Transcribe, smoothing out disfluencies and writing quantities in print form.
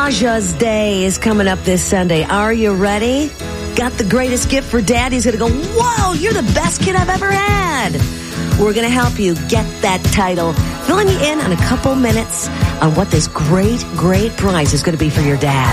Raja's Day is coming up this Sunday. Are you ready? Got the greatest gift for Dad? He's going to go, whoa, you're the best kid I've ever had. We're going to help you get that title, filling you in a couple minutes on what this great, great prize is going to be for your dad.